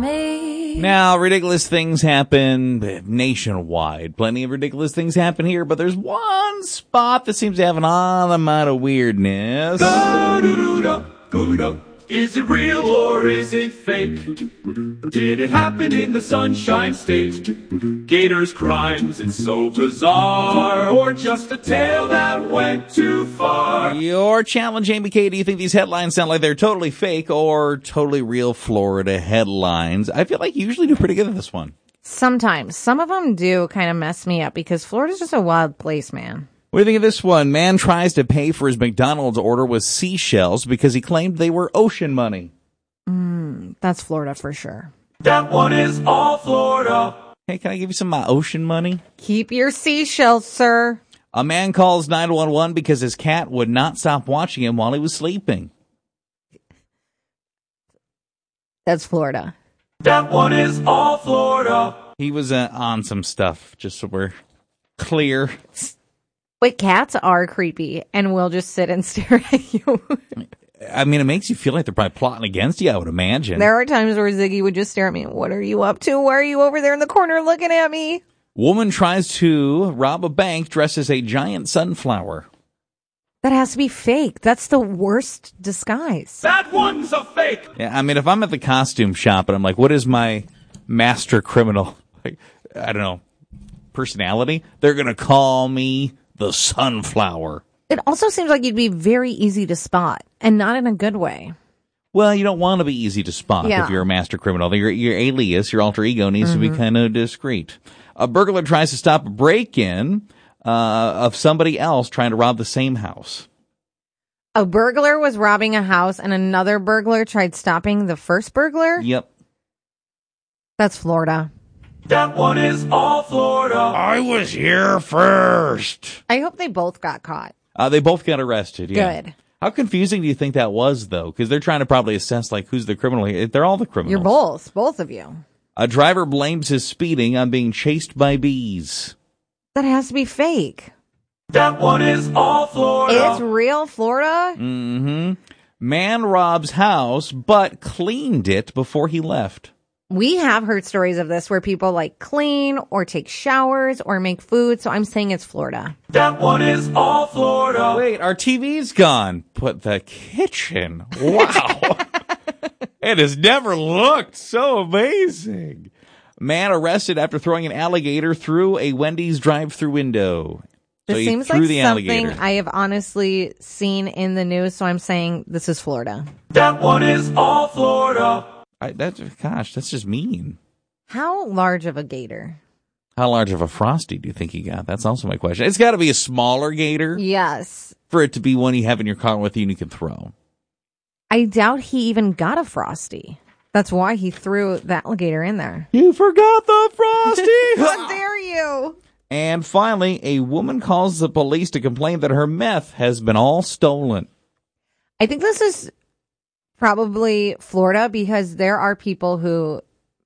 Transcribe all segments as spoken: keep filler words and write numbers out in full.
me. Now, ridiculous things happen nationwide. Plenty of ridiculous things happen here, but there's one spot that seems to have an odd amount of weirdness. Is it real or is it fake? Did it happen in the Sunshine State? Gators crimes, it's so bizarre. Or just a tale that went too far. Your challenge, Amy K. Do you think these headlines sound like they're totally fake or totally real Florida headlines? I feel like you usually do pretty good at this one. Sometimes. Some of them do kind of mess me up because Florida's just a wild place, man. What do you think of this one? Man tries to pay for his McDonald's order with seashells because he claimed they were ocean money. Mm, that's Florida for sure. That one is all Florida. Hey, can I give you some of my ocean money? Keep your seashells, sir. A man calls nine one one because his cat would not stop watching him while he was sleeping. That's Florida. That one is all Florida. He was uh, on some stuff, just so we're clear. Wait, cats are creepy and will just sit and stare at you. I mean, it makes you feel like they're probably plotting against you, I would imagine. There are times where Ziggy would just stare at me. What are you up to? Why are you over there in the corner looking at me? Woman tries to rob a bank dressed as a giant sunflower. That has to be fake. That's the worst disguise. That one's a fake. Yeah, I mean, if I'm at the costume shop and I'm like, what is my master criminal, like, I don't know, personality? They're going to call me the sunflower. It also seems like you'd be very easy to spot, and not in a good way. Well, you don't want to be easy to spot Yeah. if you're a master criminal. Your, your alias, your alter ego needs mm-hmm. to be kind of discreet. A burglar tries to stop a break-in uh, of somebody else trying to rob the same house. A burglar was robbing a house, and another burglar tried stopping the first burglar? Yep. That's Florida. That one is all Florida. I was here first. I hope they both got caught. Uh, they both got arrested, yeah. Good. How confusing do you think that was, though? Because they're trying to probably assess, like, who's the criminal here. They're all the criminals. You're both. Both of you. A driver blames his speeding on being chased by bees. That has to be fake. That one is all Florida. It's real Florida? Mm-hmm. Man robs house, but cleaned it before he left. We have heard stories of this where people like clean or take showers or make food, so I'm saying it's Florida. That one is all Florida. Wait, our T V's gone. But the kitchen, wow. It has never looked so amazing. Man arrested after throwing an alligator through a Wendy's drive-through window. This So seems like something alligator. I have honestly seen in the news, so I'm saying this is Florida. That one is all Florida. I, that's, gosh, that's just mean. How large of a gator? How large of a Frosty do you think he got? That's also my question. It's got to be a smaller gator Yes. for it to be one you have in your car with you and you can throw. I doubt he even got a Frosty. That's why he threw the alligator in there. You forgot the Frosty! How dare you? And finally, a woman calls the police to complain that her meth has been all stolen. I think this is probably Florida because there are people who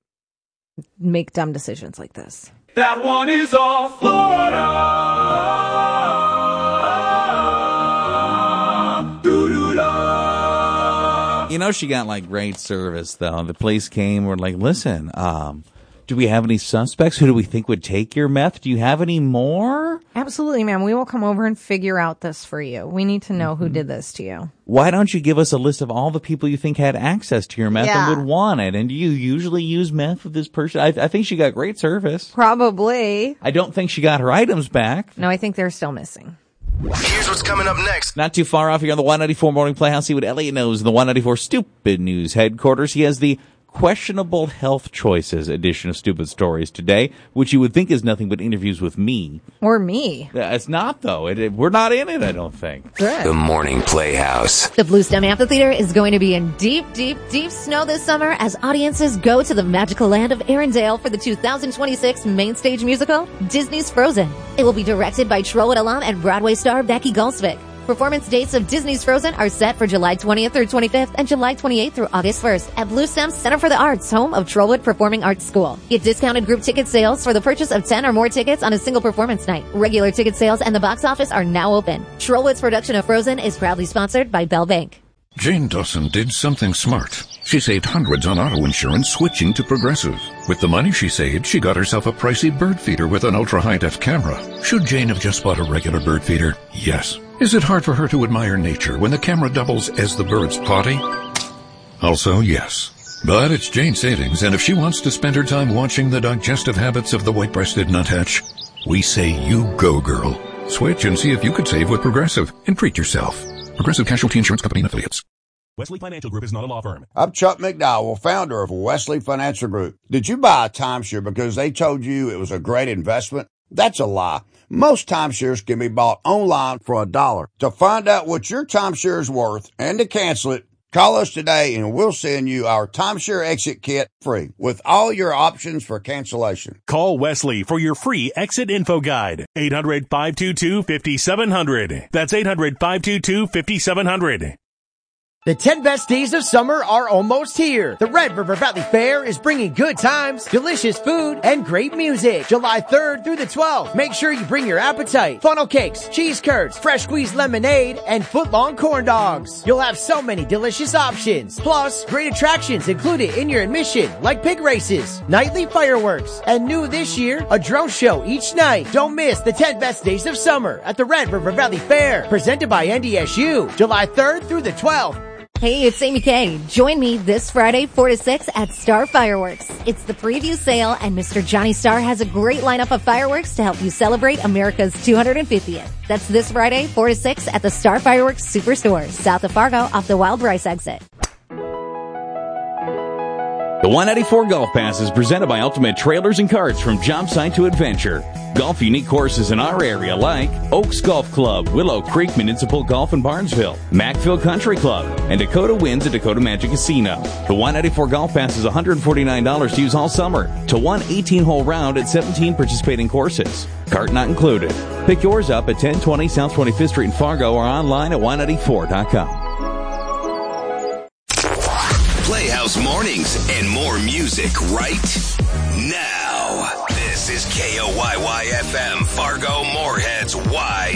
make dumb decisions like this. That one is all Florida. Doo-doo-da. You know, she got like great service, though. The police came, were like, listen, um, do we have any suspects? Who do we think would take your meth? Do you have any more? Absolutely, ma'am. We will come over and figure out this for you. We need to know mm-hmm. who did this to you. Why don't you give us a list of all the people you think had access to your meth Yeah. and would want it? And do you usually use meth with this person? I, I think she got great service. Probably. I don't think she got her items back. No, I think they're still missing. Here's what's coming up next. Not too far off here on the one ninety-four Morning Playhouse. See what Elliot knows in the one ninety-four Stupid News headquarters. He has the Questionable Health Choices edition of Stupid Stories today, which you would think is nothing but interviews with me. Or me. Uh, It's not, though. It, it, we're not in it, I don't think. Good. The Morning Playhouse. The Bluestem Amphitheater is going to be in deep, deep, deep snow this summer as audiences go to the magical land of Arendelle for the two thousand twenty-six main stage musical, Disney's Frozen. It will be directed by Trollwood alum and Broadway star Becky Goldsvik. Performance dates of Disney's Frozen are set for July twentieth through twenty-fifth and July twenty-eighth through August first at Bluestem Center for the Arts, home of Trollwood Performing Arts School. Get discounted group ticket sales for the purchase of ten or more tickets on a single performance night. Regular ticket sales and the box office are now open. Trollwood's production of Frozen is proudly sponsored by Bell Bank. Jane Dawson did something smart. She saved hundreds on auto insurance switching to Progressive. With the money she saved, she got herself a pricey bird feeder with an ultra-high-def camera. Should Jane have just bought a regular bird feeder? Yes. Is it hard for her to admire nature when the camera doubles as the bird's potty? Also, yes. But it's Jane's savings, and if she wants to spend her time watching the digestive habits of the white-breasted nuthatch, we say you go, girl. Switch and see if you could save with Progressive and treat yourself. Progressive Casualty Insurance Company and Affiliates. Wesley Financial Group is not a law firm. I'm Chuck McDowell, founder of Wesley Financial Group. Did you buy a timeshare because they told you it was a great investment? That's a lie. Most timeshares can be bought online for a dollar. To find out what your timeshare is worth and to cancel it, call us today and we'll send you our timeshare exit kit free with all your options for cancellation. Call Wesley for your free exit info guide. eight hundred, five two two, five seven zero zero. That's eight hundred, five two two, five seven zero zero. The ten best days of summer are almost here. The Red River Valley Fair is bringing good times, delicious food, and great music. July third through the twelfth. Make sure you bring your appetite. Funnel cakes, cheese curds, fresh squeezed lemonade, and foot-long corn dogs. You'll have so many delicious options. Plus, great attractions included in your admission, like pig races, nightly fireworks, and new this year, a drone show each night. Don't miss the ten best days of summer at the Red River Valley Fair, presented by N D S U. July third through the twelfth. Hey, it's Amy Kay. Join me this Friday, four to six at Star Fireworks. It's the preview sale, and Mister Johnny Star has a great lineup of fireworks to help you celebrate America's two hundred fiftieth. That's this Friday, four to six at the Star Fireworks Superstore, south of Fargo, off the Wild Rice exit. The one ninety-four Golf Pass is presented by Ultimate Trailers and Carts. From job site to adventure. Golf unique courses in our area like Oaks Golf Club, Willow Creek Municipal Golf in Barnesville, Macville Country Club, and Dakota Winds at Dakota Magic Casino. The one ninety-four Golf Pass is one hundred forty-nine dollars to use all summer to one eighteen-hole round at seventeen participating courses. Cart not included. Pick yours up at ten twenty South twenty-fifth Street in Fargo or online at one ninety-four dot com. Playhouse Mornings and more music right now. This is K O Y Y F M, Fargo Moorhead's Y